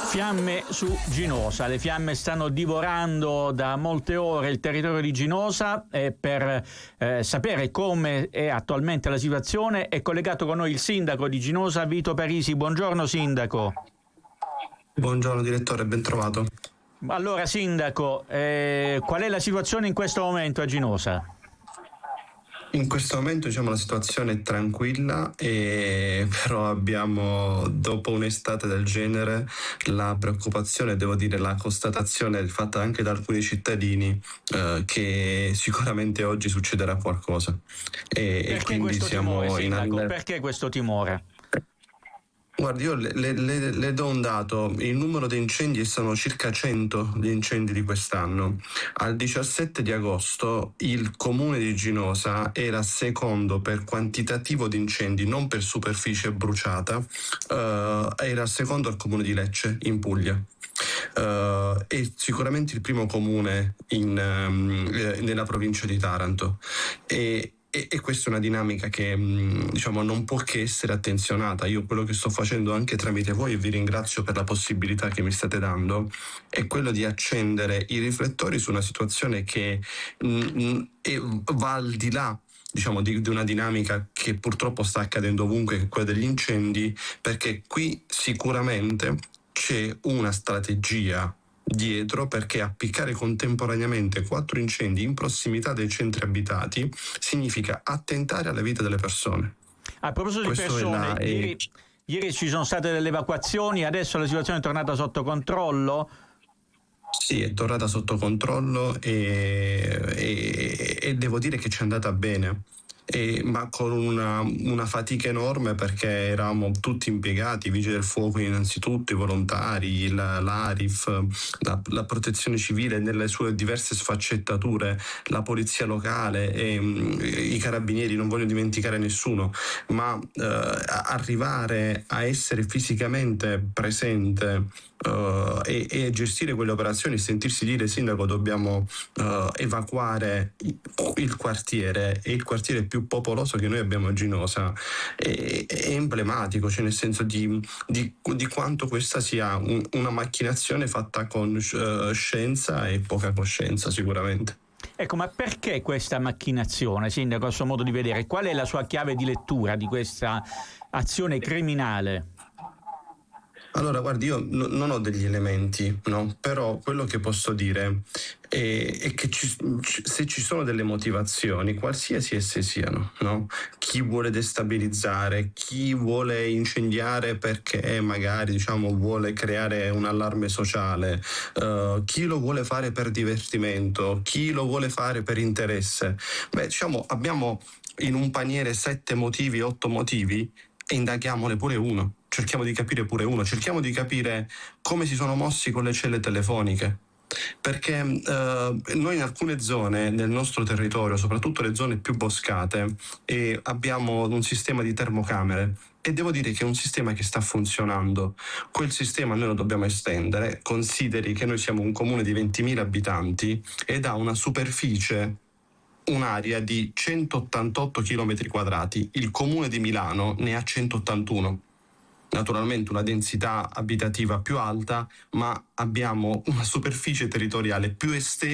Fiamme su Ginosa. Le fiamme stanno divorando da molte ore il territorio di Ginosa e per sapere come è attualmente la situazione è collegato con noi il sindaco di Ginosa, Vito Parisi. Buongiorno sindaco. Buongiorno direttore, ben trovato. Allora sindaco, qual è la situazione in questo momento a Ginosa? In questo momento la situazione è tranquilla, però abbiamo, dopo un'estate del genere, la preoccupazione, devo dire la constatazione fatta anche da alcuni cittadini che sicuramente oggi succederà qualcosa. Perché quindi questo siamo timore, sindaco? in Perché questo timore? Guardi, io le do un dato: il numero di incendi sono circa 100 gli incendi di quest'anno. Al 17 di agosto il comune di Ginosa era secondo per quantitativo di incendi, non per superficie bruciata, era secondo al comune di Lecce in Puglia. È sicuramente il primo comune nella provincia di Taranto. E questa è una dinamica che non può che essere attenzionata. Io quello che sto facendo anche tramite voi, e vi ringrazio per la possibilità che mi state dando, è quello di accendere i riflettori su una situazione che va al di là di una dinamica che purtroppo sta accadendo ovunque, che è quella degli incendi, perché qui sicuramente c'è una strategia dietro, perché appiccare contemporaneamente 4 incendi in prossimità dei centri abitati significa attentare alla vita delle persone. A proposito di persone, ieri ci sono state delle evacuazioni, adesso la situazione è tornata sotto controllo? Sì, è tornata sotto controllo e devo dire che ci è andata bene. Ma con una fatica enorme, perché eravamo tutti impiegati, i vigili del fuoco innanzitutto, i volontari, l'ARIF, la protezione civile nelle sue diverse sfaccettature, la polizia locale e i carabinieri, non voglio dimenticare nessuno, ma arrivare a essere fisicamente presente e gestire quelle operazioni, sentirsi dire: sindaco, dobbiamo evacuare il quartiere, e il quartiere più popoloso che noi abbiamo a Ginosa, è emblematico, cioè nel senso di quanto questa sia una macchinazione fatta con scienza e poca coscienza sicuramente. Ecco, ma perché questa macchinazione, sindaco, a suo modo di vedere? Qual è la sua chiave di lettura di questa azione criminale? Allora, guardi, io non ho degli elementi, no? Però quello che posso dire è che se ci sono delle motivazioni, qualsiasi esse siano, no? Chi vuole destabilizzare, chi vuole incendiare perché magari vuole creare un allarme sociale, chi lo vuole fare per divertimento, chi lo vuole fare per interesse. Abbiamo in un paniere 7 motivi, 8 motivi, e indaghiamone pure uno. Cerchiamo di capire pure uno, cerchiamo di capire come si sono mossi con le celle telefoniche, perché noi in alcune zone del nostro territorio, soprattutto le zone più boscate, abbiamo un sistema di termocamere, e devo dire che è un sistema che sta funzionando. Quel sistema noi lo dobbiamo estendere. Consideri che noi siamo un comune di 20.000 abitanti ed ha una superficie, un'area di 188 km quadrati. Il comune di Milano ne ha 181. Naturalmente una densità abitativa più alta, ma abbiamo una superficie territoriale più estesa